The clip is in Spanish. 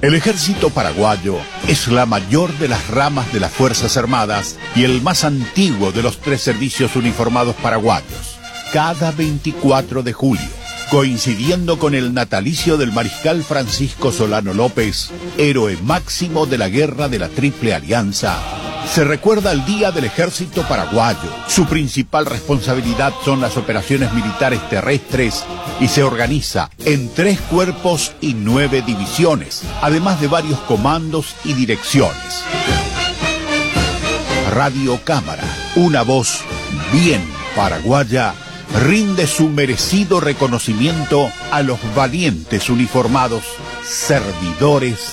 El Ejército Paraguayo es la mayor de las ramas de las Fuerzas Armadas y el más antiguo de los 3 servicios uniformados paraguayos. Cada 24 de julio, coincidiendo con el natalicio del mariscal Francisco Solano López, héroe máximo de la Guerra de la Triple Alianza, se recuerda el Día del Ejército Paraguayo. Su principal responsabilidad son las operaciones militares terrestres y se organiza en 3 cuerpos y 9 divisiones, además de varios comandos y direcciones. Radio Cámara, una voz bien paraguaya, rinde su merecido reconocimiento a los valientes uniformados, servidores